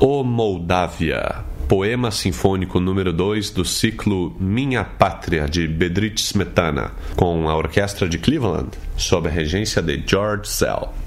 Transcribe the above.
O Moldávia, poema sinfônico número 2 do ciclo Minha Pátria, de Bedřich Smetana, com a Orquestra de Cleveland, sob a regência de George Szell.